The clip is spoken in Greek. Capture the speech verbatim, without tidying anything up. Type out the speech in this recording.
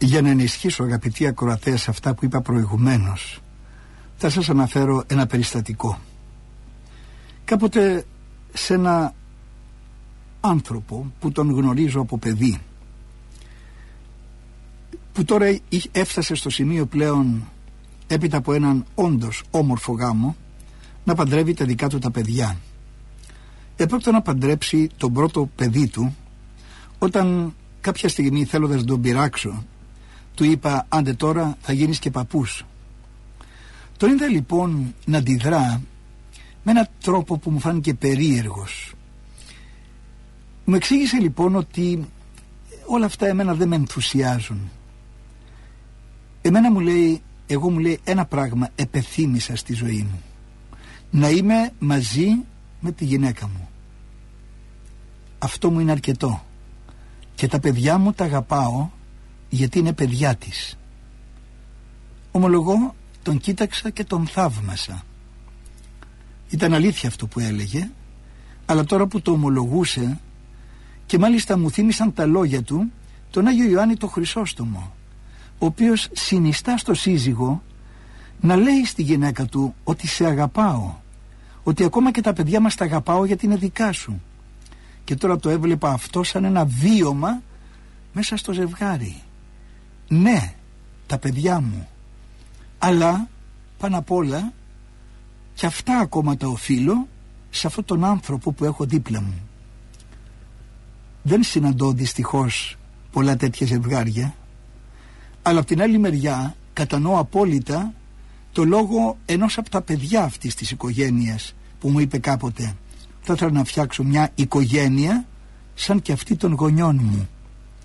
Για να ενισχύσω, αγαπητοί ακροατές, αυτά που είπα προηγουμένως, θα σας αναφέρω ένα περιστατικό. Κάποτε σε ένα άνθρωπο που τον γνωρίζω από παιδί, που τώρα έφτασε στο σημείο πλέον, έπειτα από έναν όντως όμορφο γάμο, να παντρεύει τα δικά του τα παιδιά. Επρόκειτο να παντρέψει τον πρώτο παιδί του, όταν κάποια στιγμή, θέλοντας να τον πειράξω, του είπα: άντε τώρα θα γίνεις και παππούς. Τον είδα λοιπόν να αντιδρά με έναν τρόπο που μου φάνηκε περίεργος. Μου εξήγησε λοιπόν ότι όλα αυτά εμένα δεν με ενθουσιάζουν. Εμένα, μου λέει, εγώ μου λέει ένα πράγμα επεθύμησα στη ζωή μου: να είμαι μαζί με τη γυναίκα μου. Αυτό μου είναι αρκετό. Και τα παιδιά μου τα αγαπάω γιατί είναι παιδιά της. Ομολογώ, τον κοίταξα και τον θαύμασα. Ήταν αλήθεια αυτό που έλεγε, αλλά τώρα που το ομολογούσε, και μάλιστα μου θύμισαν τα λόγια του τον Άγιο Ιωάννη το Χρυσόστομο, ο οποίος συνιστά στο σύζυγο να λέει στη γυναίκα του ότι σε αγαπάω, ότι ακόμα και τα παιδιά μας τα αγαπάω γιατί είναι δικά σου. Και τώρα το έβλεπα αυτό σαν ένα βίωμα μέσα στο ζευγάρι. Ναι, τα παιδιά μου, αλλά πάνω απ' όλα και αυτά ακόμα τα οφείλω σε αυτόν τον άνθρωπο που έχω δίπλα μου. Δεν συναντώ δυστυχώς πολλά τέτοια ζευγάρια, αλλά από την άλλη μεριά κατανοώ απόλυτα το λόγο ενός από τα παιδιά αυτής της οικογένειας που μου είπε κάποτε: θα ήθελα να φτιάξω μια οικογένεια σαν και αυτή των γονιών μου.